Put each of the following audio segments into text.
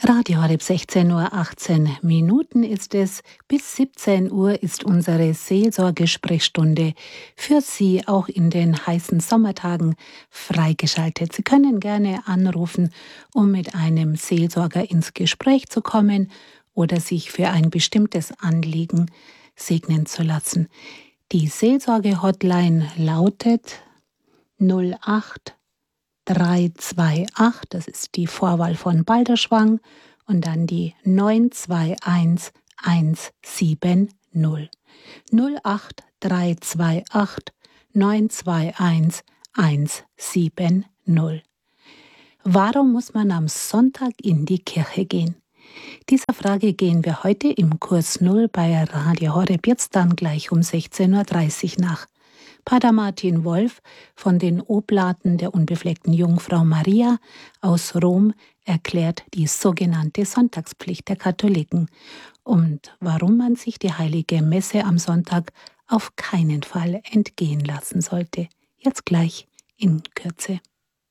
Radio Horeb 16:18 Uhr ist es. Bis 17 Uhr ist unsere Seelsorgesprechstunde für Sie auch in den heißen Sommertagen freigeschaltet. Sie können gerne anrufen, um mit einem Seelsorger ins Gespräch zu kommen oder sich für ein bestimmtes Anliegen segnen zu lassen. Die Seelsorge-Hotline lautet 08 328, das ist die Vorwahl von Balderschwang, und dann die 921 170. 08 328 921 170. Warum muss man am Sonntag in die Kirche gehen? Dieser Frage gehen wir heute im Kurs 0 bei Radio Horeb jetzt dann gleich um 16:30 Uhr nach. Pater Martin Wolf von den Oblaten der unbefleckten Jungfrau Maria aus Rom erklärt die sogenannte Sonntagspflicht der Katholiken und warum man sich die heilige Messe am Sonntag auf keinen Fall entgehen lassen sollte. Jetzt gleich in Kürze.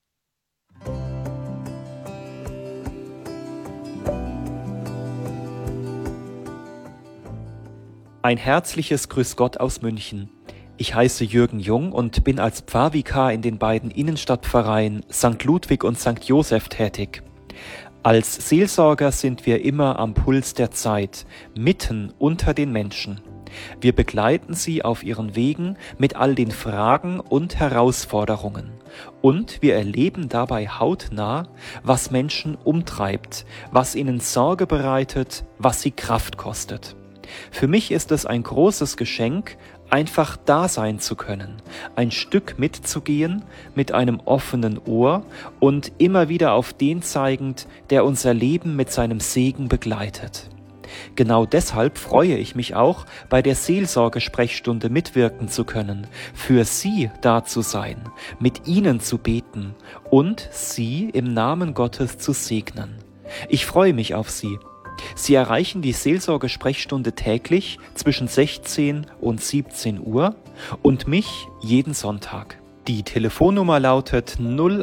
Ein herzliches Grüß Gott aus München. Ich heiße Jürgen Jung und bin als Pfarrvikar in den beiden Innenstadtpfarreien St. Ludwig und St. Joseph tätig. Als Seelsorger sind wir immer am Puls der Zeit, mitten unter den Menschen. Wir begleiten sie auf ihren Wegen mit all den Fragen und Herausforderungen. Und wir erleben dabei hautnah, was Menschen umtreibt, was ihnen Sorge bereitet, was sie Kraft kostet. Für mich ist es ein großes Geschenk, einfach da sein zu können, ein Stück mitzugehen, mit einem offenen Ohr und immer wieder auf den zeigend, der unser Leben mit seinem Segen begleitet. Genau deshalb freue ich mich auch, bei der Seelsorgesprechstunde mitwirken zu können, für Sie da zu sein, mit Ihnen zu beten und Sie im Namen Gottes zu segnen. Ich freue mich auf Sie. Sie erreichen die Seelsorgesprechstunde täglich zwischen 16 und 17 Uhr und mich jeden Sonntag. Die Telefonnummer lautet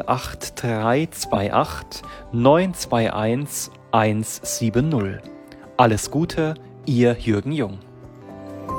08328 921 170. Alles Gute, Ihr Jürgen Jung.